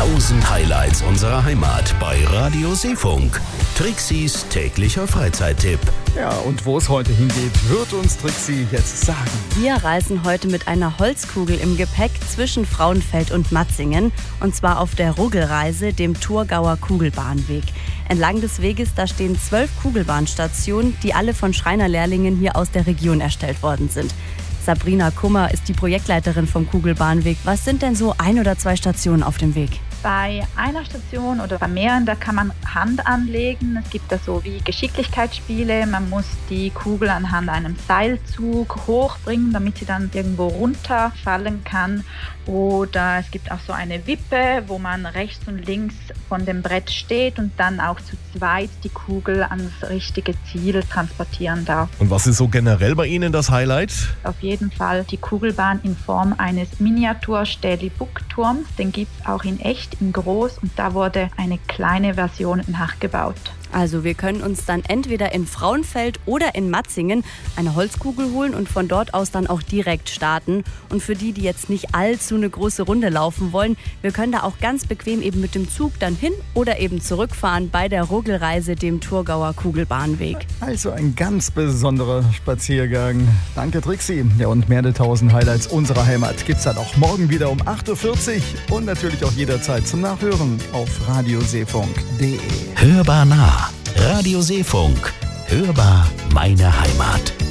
1000 Highlights unserer Heimat bei Radio Seefunk. Trixis täglicher Freizeittipp. Ja, und wo es heute hingeht, wird uns Trixi jetzt sagen. Wir reisen heute mit einer Holzkugel im Gepäck zwischen Frauenfeld und Matzingen. Und zwar auf der Ruggelreise, dem Thurgauer Kugelbahnweg. Entlang des Weges, da stehen 12 Kugelbahnstationen, die alle von Schreinerlehrlingen hier aus der Region erstellt worden sind. Sabrina Kummer ist die Projektleiterin vom Kugelbahnweg. Was sind denn so 1 oder 2 Stationen auf dem Weg? Bei einer Station oder bei mehreren, da kann man Hand anlegen. Es gibt da so wie Geschicklichkeitsspiele. Man muss die Kugel anhand einem Seilzug hochbringen, damit sie dann irgendwo runterfallen kann. Oder es gibt auch so eine Wippe, wo man rechts und links von dem Brett steht und dann auch zu zweit die Kugel ans richtige Ziel transportieren darf. Und was ist so generell bei Ihnen das Highlight? Auf jeden Fall die Kugelbahn in Form eines Miniatur-Städli-Buck-Turms. Den gibt es auch in echt, in groß, und da wurde eine kleine Version nachgebaut. Also wir können uns dann entweder in Frauenfeld oder in Matzingen eine Holzkugel holen und von dort aus dann auch direkt starten. Und für die jetzt nicht allzu eine große Runde laufen wollen, wir können da auch ganz bequem eben mit dem Zug dann hin oder eben zurückfahren bei der Ruggelreise, dem Thurgauer Kugelbahnweg. Also ein ganz besonderer Spaziergang. Danke Trixi. Ja, und mehr der 1000 Highlights unserer Heimat gibt's dann auch morgen wieder um 8.40 Uhr und natürlich auch jederzeit zum Nachhören auf radioseefunk.de. Hörbar nah. Radio Seefunk. Hörbar meine Heimat.